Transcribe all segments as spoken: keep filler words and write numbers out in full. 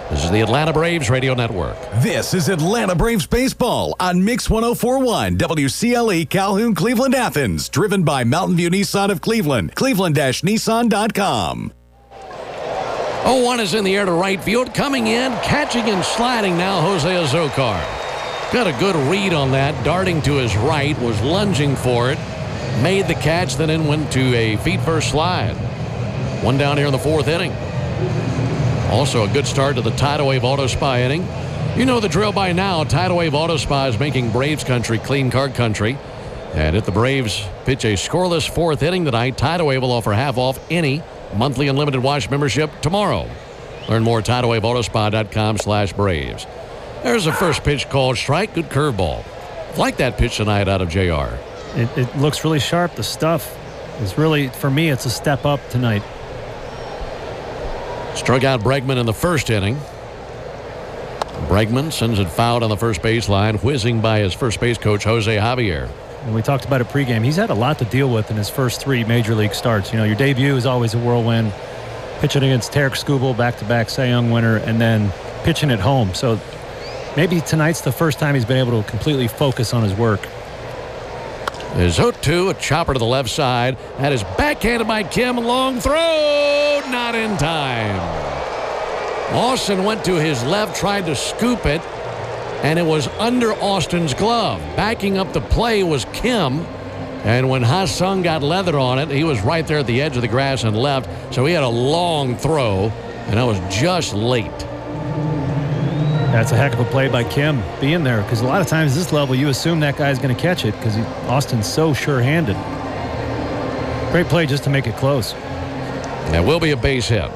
This is the Atlanta Braves Radio Network. This is Atlanta Braves Baseball on Mix one oh four point one W C L E Calhoun, Cleveland, Athens. Driven by Mountain View Nissan of Cleveland. Cleveland Nissan dot com. oh one is in the air to right field. Coming in, catching and sliding now, Jose Azocar. Got a good read on that. Darting to his right, was lunging for it. Made the catch, then in went to a feet-first slide. One down here in the fourth inning. Also a good start to the Tidal Wave Auto Spa inning. You know the drill by now. Tidal Wave Auto Spa is making Braves country clean car country. And if the Braves pitch a scoreless fourth inning tonight, Tidal Wave will offer half off any monthly unlimited wash membership tomorrow. Learn more at tidal wave auto spa dot com slash Braves. There's a first pitch called strike. Good curveball. Like that pitch tonight out of J R. It, it looks really sharp. The stuff is really, for me, it's a step up tonight. Struck out Bregman in the first inning. Bregman sends it fouled on the first baseline, whizzing by his first base coach, Jose Javier. And we talked about it pregame. He's had a lot to deal with in his first three major league starts. You know, your debut is always a whirlwind. Pitching against Tarek Skubal, back-to-back Cy Young winner, and then pitching at home. So maybe tonight's the first time he's been able to completely focus on his work. There's oh two, a chopper to the left side. That is backhanded by Kim. Long throw, not in time. Austin went to his left, tried to scoop it, and it was under Austin's glove. Backing up the play was Kim, and when Ha-Sung got leather on it, he was right there at the edge of the grass and left, so he had a long throw, and that was just late. That's a heck of a play by Kim being there, because a lot of times this level you assume that guy's going to catch it because Austin's so sure-handed. Great play just to make it close. That will be a base hit.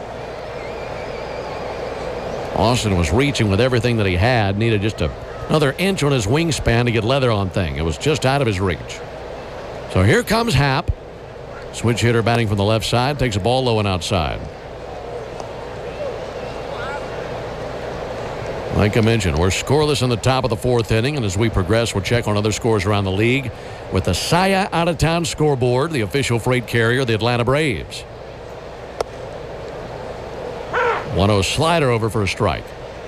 Austin was reaching with everything that he had, needed just a, another inch on his wingspan to get leather on thing. It was just out of his reach. So here comes Happ. Switch hitter batting from the left side, takes a ball low and outside. Like I mentioned, we're scoreless in the top of the fourth inning, and as we progress, we'll check on other scores around the league with the Saia Out-of-Town scoreboard, the official freight carrier of the Atlanta Braves. one oh slider over for a strike.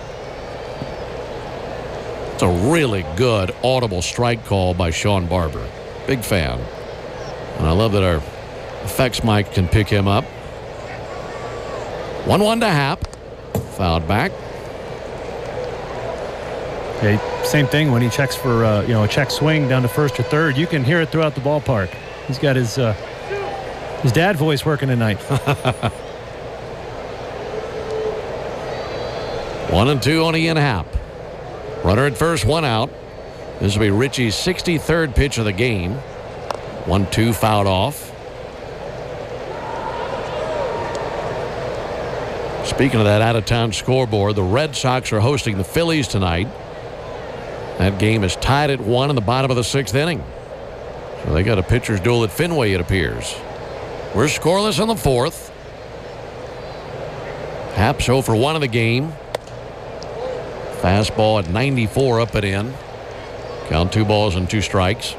It's a really good audible strike call by Sean Barber. Big fan. And I love that our effects mic can pick him up. one one to Happ. Fouled back. Okay, same thing when he checks for uh, you know a check swing down to first or third. You can hear it throughout the ballpark. He's got his uh, his dad voice working tonight. One and two on Ian Happ. Runner at first, one out. This will be Richie's sixty-third pitch of the game. one two fouled off. Speaking of that out-of-town scoreboard, the Red Sox are hosting the Phillies tonight. That game is tied at one in the bottom of the sixth inning. So they got a pitcher's duel at Fenway, it appears. We're scoreless in the fourth. Happ's oh for one in the game. Fastball at ninety-four up and in. Count two balls and two strikes.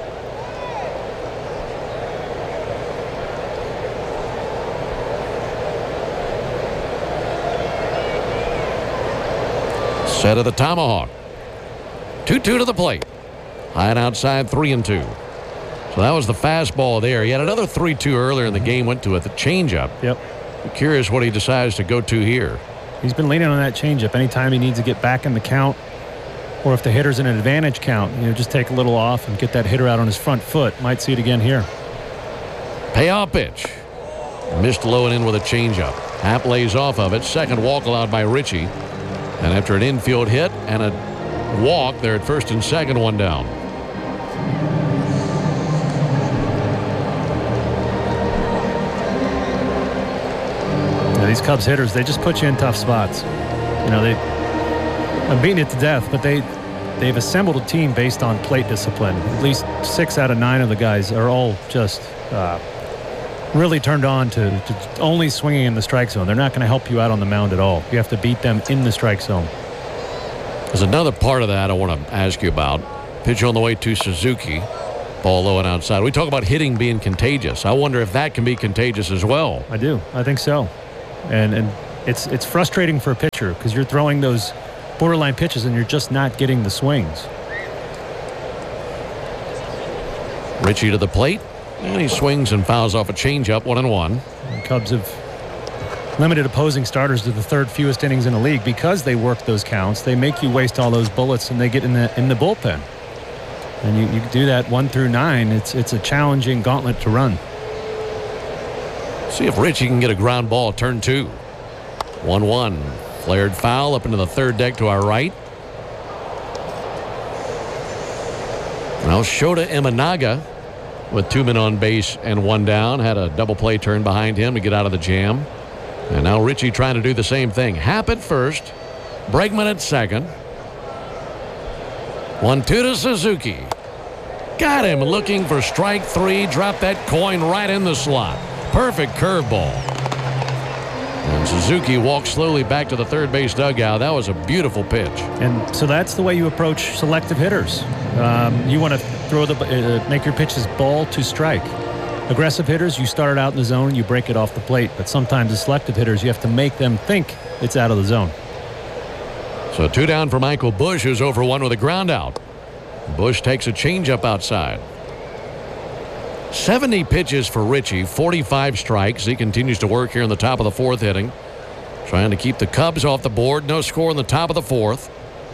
Set of the tomahawk. two two to the plate. High and outside, three and two. So that was the fastball there. He had another three two earlier in the game, went to it, the changeup. Yep. I'm curious what he decides to go to here. He's been leaning on that changeup anytime he needs to get back in the count, or if the hitter's in an advantage count, you know, just take a little off and get that hitter out on his front foot. Might see it again here. Payoff pitch. Missed low and in with a changeup. Happ lays off of it. Second walk allowed by Richie. And after an infield hit and a walk, they're at first and second, one down. Yeah, these Cubs hitters, they just put you in tough spots. You know, they, I'm beating it to death, but they, they've assembled a team based on plate discipline. At least six out of nine of the guys are all just uh, really turned on to, to only swinging in the strike zone. They're not going to help you out on the mound at all. You have to beat them in the strike zone. There's another part of that I want to ask you about. Pitch on the way to Suzuki. Ball low and outside. We talk about hitting being contagious. I wonder if that can be contagious as well. I do. I think so. And and it's it's frustrating for a pitcher because you're throwing those borderline pitches and you're just not getting the swings. Ritchie to the plate, and he swings and fouls off a changeup, one and one. The Cubs have limited opposing starters to the third fewest innings in the league because they work those counts. They make you waste all those bullets, and they get in the in the bullpen. And you, you do that one through nine. It's it's a challenging gauntlet to run. See if Ritchie can get a ground ball. Turn two. one one. Flared foul up into the third deck to our right. Now Shota Imanaga with two men on base and one down. Had a double play turn behind him to get out of the jam. And now Ritchie trying to do the same thing. Happ at first. Bregman at second. one two to Suzuki. Got him looking for strike three. Dropped that coin right in the slot. Perfect curveball. And Suzuki walked slowly back to the third base dugout. That was a beautiful pitch. And so that's the way you approach selective hitters. Um, you want to throw the uh, make your pitches ball to strike. Aggressive hitters, you start it out in the zone, you break it off the plate. But sometimes the selective hitters, you have to make them think it's out of the zone. So two down for Michael Busch, who's over one with a ground out. Busch takes a changeup outside. seventy pitches for Ritchie, forty-five strikes. He continues to work here in the top of the fourth inning. Trying to keep the Cubs off the board. No score in the top of the fourth.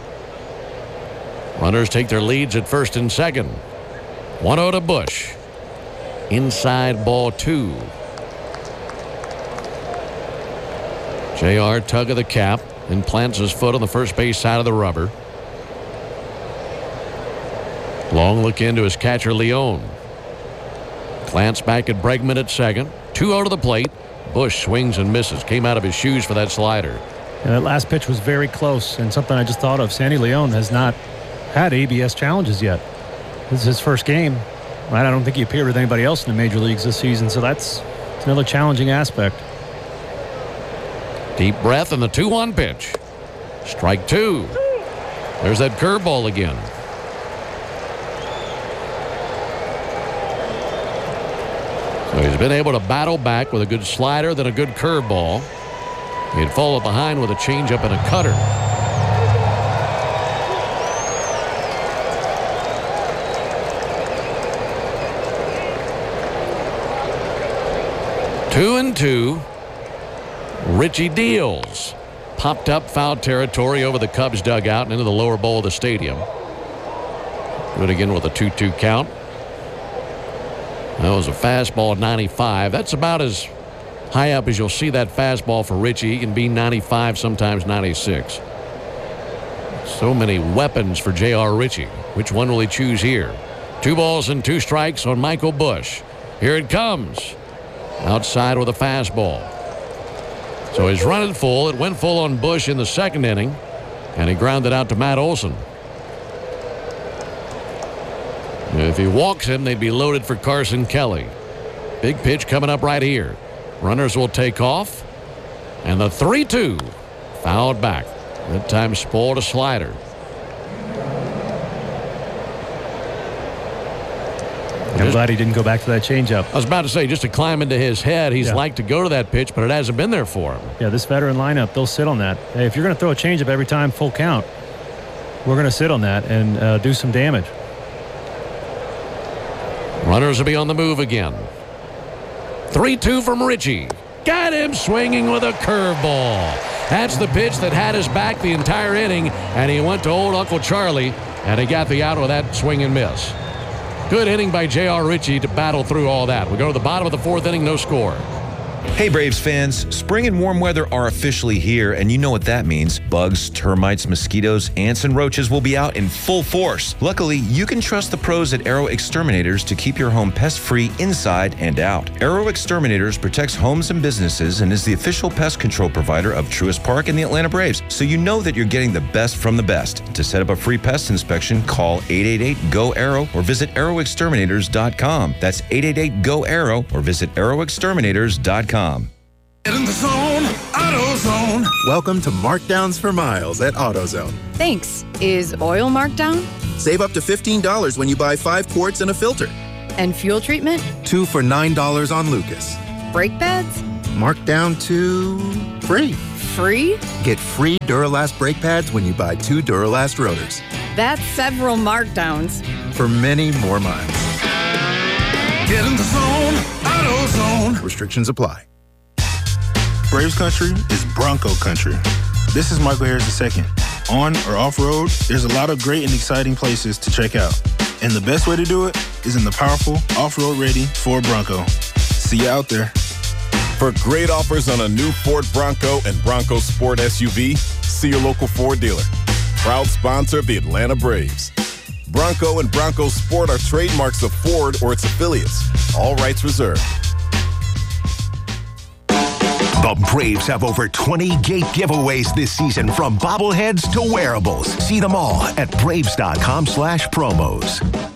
Runners take their leads at first and second. one oh to Busch. Inside ball two. J R tug of the cap and plants his foot on the first base side of the rubber. Long look into his catcher Leone. Glance back at Bregman at second. two oh to the plate. Busch swings and misses. Came out of his shoes for that slider. And that last pitch was very close, and something I just thought of. Sandy Leone has not had A B S challenges yet. This is his first game. I don't think he appeared with anybody else in the major leagues this season, so that's, that's another challenging aspect. Deep breath and the two one pitch. Strike two. There's that curveball again. So he's been able to battle back with a good slider, then a good curveball. He'd followed behind with a changeup and a cutter. Two and two. Ritchie deals. Popped up foul territory over the Cubs dugout and into the lower bowl of the stadium. Do it again with a two two count. That was a fastball at ninety-five. That's about as high up as you'll see that fastball for Ritchie. He can be ninety-five, sometimes ninety-six. So many weapons for J R Ritchie. Which one will he choose here? Two balls and two strikes on Michael Busch. Here it comes. Outside with a fastball. So he's running full. It went full on Busch in the second inning, and he grounded out to Matt Olson. If he walks him, they'd be loaded for Carson Kelly. Big pitch coming up right here. Runners will take off, and the three two fouled back. That time spoiled a slider. I'm glad he didn't go back to that changeup. I was about to say, just to climb into his head, he's yeah. liked to go to that pitch, but it hasn't been there for him. Yeah, this veteran lineup, they'll sit on that. Hey, if you're going to throw a changeup every time full count, we're going to sit on that and uh, do some damage. Runners will be on the move again. three two from Ritchie. Got him swinging with a curveball. That's the pitch that had his back the entire inning, and he went to old Uncle Charlie, and he got the out with that swing and miss. Good inning by J R Ritchie to battle through all that. We go to the bottom of the fourth inning, no score. Hey Braves fans, spring and warm weather are officially here, and you know what that means. Bugs, termites, mosquitoes, ants, and roaches will be out in full force. Luckily, you can trust the pros at Arrow Exterminators to keep your home pest-free inside and out. Arrow Exterminators protects homes and businesses and is the official pest control provider of Truist Park and the Atlanta Braves, so you know that you're getting the best from the best. To set up a free pest inspection, call eight eight eight, G O, ARROW or visit arrow exterminators dot com. That's eight eight eight, G O, ARROW or visit arrow exterminators dot com. Get in the zone, AutoZone. Welcome to Markdowns for Miles at AutoZone. Thanks. Is oil marked down? Save up to fifteen dollars when you buy five quarts and a filter. And fuel treatment? Two for nine dollars on Lucas. Brake pads? Marked down to free. free? Get free Duralast brake pads when you buy two Duralast rotors. That's several markdowns. For many more miles. Get in the zone, AutoZone. Restrictions apply. Braves country is Bronco country. This is Michael Harris the second. On or off-road, there's a lot of great and exciting places to check out. And the best way to do it is in the powerful, off-road ready Ford Bronco. See you out there. For great offers on a new Ford Bronco and Bronco Sport S U V, see your local Ford dealer. Proud sponsor of the Atlanta Braves. Bronco and Bronco Sport are trademarks of Ford or its affiliates. All rights reserved. The Braves have over twenty gate giveaways this season, from bobbleheads to wearables. See them all at braves.com slash promos.